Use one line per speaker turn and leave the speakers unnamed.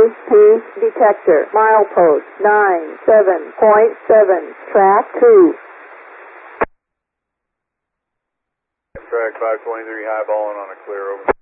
ESP detector. Milepost 97.7. Track 2.
Track 523, high balling on a clear, over.